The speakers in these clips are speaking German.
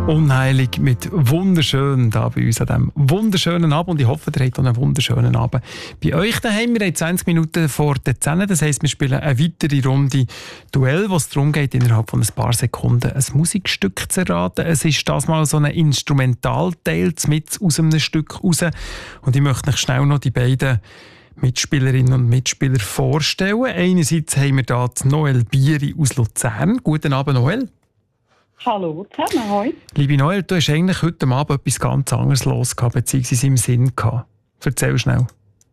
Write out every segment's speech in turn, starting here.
Unheilig mit wunderschön da bei uns an diesem wunderschönen Abend. Und ich hoffe, ihr habt auch einen wunderschönen Abend bei euch daheim. Wir haben 20 Minuten vor der 10. Das heisst, wir spielen eine weitere Runde Duell, wo es darum geht, innerhalb von ein paar Sekunden ein Musikstück zu erraten. Es ist das mal so ein Instrumentalteil mit aus einem Stück raus. Und ich möchte euch schnell noch die beiden Mitspielerinnen und Mitspieler vorstellen. Einerseits haben wir hier Noel Bieri aus Luzern. Guten Abend, Noel. Hallo zusammen, hoi. Liebe Noel, du hast eigentlich heute Abend etwas ganz anderes los gehabt, beziehungsweise im Sinn gehabt. Erzähl schnell.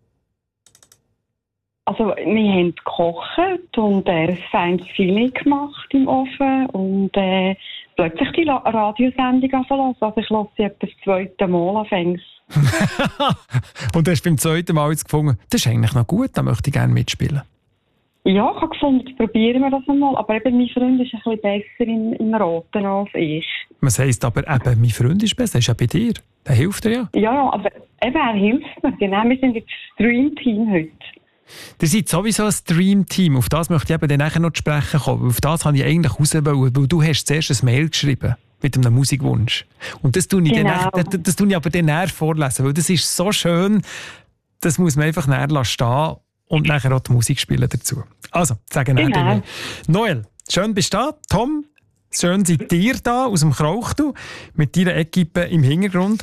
Also, wir haben gekocht und ein feines Filet gemacht im Ofen und plötzlich die Radiosendung anfangen. Also ich lasse sie etwa das zweite Mal anfangs. Und du hast beim zweiten Mal jetzt gefunden, das ist eigentlich noch gut, da möchte ich gerne mitspielen. Ja, ich habe gefunden, probieren wir das einmal. Aber eben, mein Freund ist ein bisschen besser im Raten als ich. Was heisst aber eben, mein Freund ist besser, das ist ja bei dir. Der hilft dir ja. Ja, aber eben, er hilft mir. Genau, wir sind jetzt das Stream-Team heute. Ihr seid sowieso ein Stream-Team. Auf das möchte ich eben dann nachher noch zu sprechen kommen. Auf das habe ich eigentlich raus wollen, weil du hast zuerst ein Mail geschrieben mit einem Musikwunsch. Und das tue ich, genau. das tue ich aber dann näher vorlesen, weil das ist so schön, das muss man einfach näher stehen und nachher auch die Musik spielen dazu. Also, sagen wir genau. Noel, schön bist du da. Tom, schön seid ihr da aus dem Krauchtu mit deiner Equipe im Hintergrund.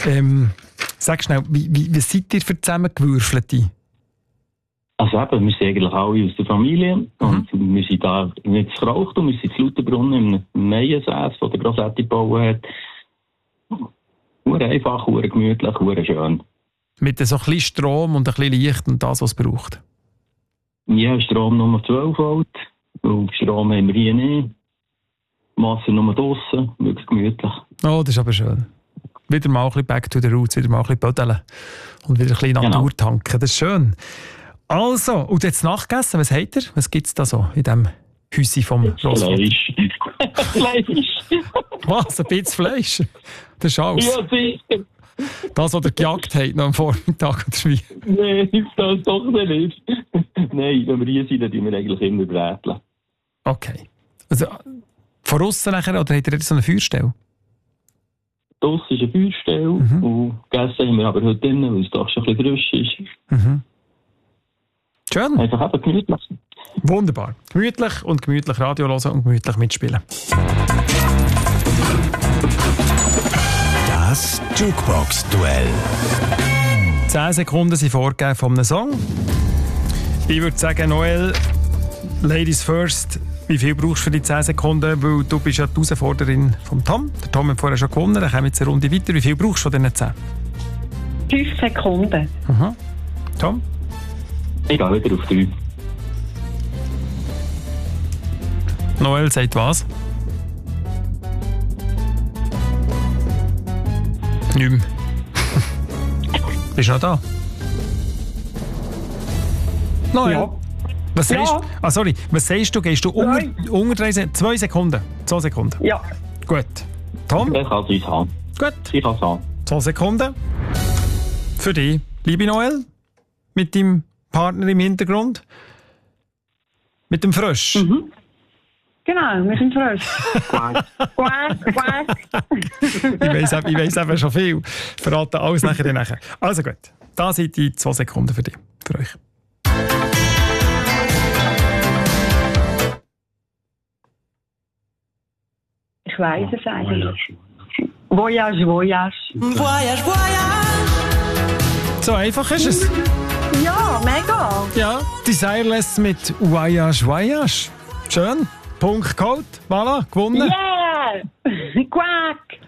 Sag schnell, wie seid ihr für zusammengewürfelte? Also eben, wir sind eigentlich alle aus der Familie und wir sind da nicht zu Krauchtu, wir sind zu Lauterbrunnen im Meiensäß, den der Grossetti gebaut hat. Nur einfach, nur gemütlich, nur schön. Mit so ein bisschen Strom und ein bisschen Licht und das, was es braucht? Ja, Strom Nummer 12 Volt. Und Strom haben wir hier nicht. Wasser nur draussen, wirklich gemütlich. Oh, das ist aber schön. Wieder mal ein bisschen back to the roots, wieder mal ein bisschen bödeln und wieder ein bisschen Natur tanken. Das ist schön. Also, und jetzt nachgegessen, was habt ihr? Was gibt es da so in diesem Häuschen vom Grossvater? Fleisch. Fleisch. Was, ein bisschen Fleisch? Das ist alles? Ja, sicher. Das, was ihr gejagt habt, noch am Vormittag oder wie? Nein, das doch nicht. Nein, wenn wir hier sind, dann tun wir eigentlich immer bräteln. Okay. Also, von aussen nachher, oder habt ihr jetzt so eine Feuerstelle? Draussen ist eine Feuerstelle und gegessen haben wir aber heute drinnen, weil es doch schon ein bisschen frisch ist. Mhm. Schön. Einfach eben gemütlich. Wunderbar. Gemütlich und gemütlich Radio hören und gemütlich mitspielen. Das Jukebox-Duell. 10 Sekunden sind vorgegeben von einem Song. Ich würde sagen, Noel, Ladies first. Wie viel brauchst du für die 10 Sekunden? Weil du bist ja die Herausforderin vom Tom. Der Tom hat vorher schon gewonnen, dann kommen wir jetzt eine Runde weiter. Wie viel brauchst du von diesen 10? 5 Sekunden. Mhm. Tom? Ich gehe wieder auf 3. Noel sagt was? Nicht mehr. Bist du noch da? Noel? Ja. Was sagst du? Ja. Ah, sorry. Was sagst du? Gehst du unter 3 Sekunden? 2 Sekunden? 2 Sekunden? Ja. Gut. Tom? Ich kann es haben. Gut. Ich kann es haben. 2 Sekunden. Für dich, liebe Noel, mit deinem Partner im Hintergrund. Mit dem Frösch. Mhm. Genau, wir sind frisch. Quack, quack. Ich weiss eben schon viel. Verrate alles nachher. Also gut, da sind die 2 Sekunden für dich, für euch. Ich weiss es eigentlich. Voyage, voyage. Voyage, voyage. So einfach ist es. Ja, mega. Ja, Desireless mit Voyage, voyage. Schön. Punkt geholt. Voilà, gewonnen. Yeah! Quack!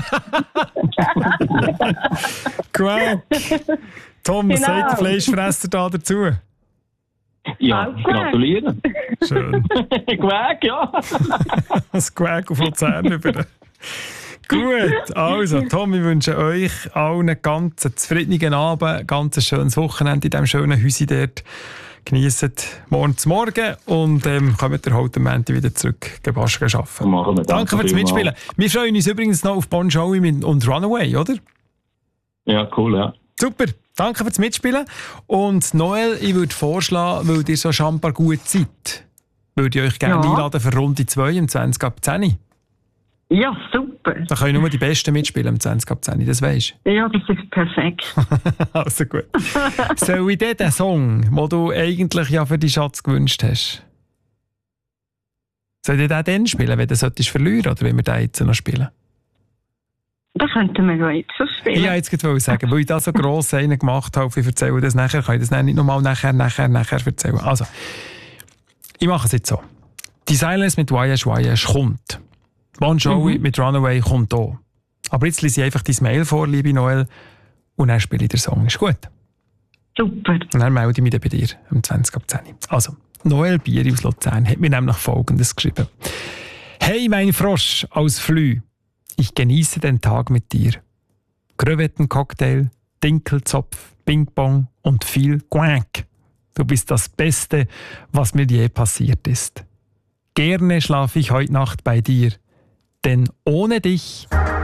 Quack. Tom, was sagt der Fleischfresser da dazu? Ja, gratuliere. Schön. Quack, ja. Das Quack auf Luzern über. Gut, also Tom, ich wünsche euch allen einen ganz zufriedenen Abend, ganz ein schönes Wochenende in diesem schönen Häuschen dort. Genießt morgen zu Morgen und kommt ihr heute am Montag wieder zurück arbeiten. Danke fürs Mitspielen. Wir freuen uns übrigens noch auf Bon Jovi und Runaway, oder? Ja, cool, ja. Super, danke fürs Mitspielen. Und Noel, ich würde vorschlagen, weil ihr so schambar gut seid, würde ich euch gerne einladen für Runde 2 um 20 ab 10. Ja, super. Da können nur die Besten mitspielen im 20 ab 10, das weisst du. Ja, das ist perfekt. Also gut. Soll ich dir den Song, den du eigentlich ja für die Schatz gewünscht hast, soll ich den dann spielen, wenn du verlieren solltest, oder wenn wir den jetzt noch spielen? Da könnten wir ja jetzt schon spielen. Ich wollte jetzt sagen, weil ich da so gross einen gemacht habe, ich erzähle das nachher, kann ich das nicht nochmal nachher erzählen. Also, ich mache es jetzt so. Die Silence mit Voyage Voyage kommt. Bon Jovi mit Runaway kommt auch. Aber jetzt lese ich einfach dein Mail vor, liebe Noel, und dann spiele ich den Song. Ist gut? Super. Und dann melde ich mich dann bei dir um 20 ab 10. Also, Noel Bieri aus Luzern hat mir nämlich Folgendes geschrieben. Hey, mein Frosch aus Flü, ich genieße den Tag mit dir. Crevettencocktail, Dinkelzopf, Ping-Pong und viel Quack. Du bist das Beste, was mir je passiert ist. Gerne schlafe ich heute Nacht bei dir, denn ohne dich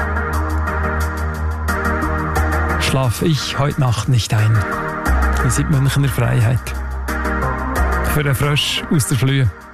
schlafe ich heute Nacht nicht ein. Wir sind Münchner Freiheit. Für den Frosch aus der Flühe.